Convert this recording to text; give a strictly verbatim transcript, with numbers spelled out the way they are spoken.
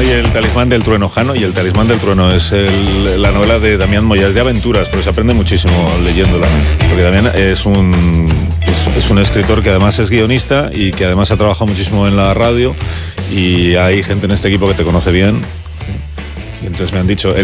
y el talismán del trueno, Jano y el talismán del trueno. Es el, la novela de Damián Moya, es de aventuras, pero se aprende muchísimo leyéndola. Porque Damián es un, es, es un escritor que además es guionista y que además ha trabajado muchísimo en la radio. Y hay gente en este equipo que te conoce bien. Y entonces me han dicho...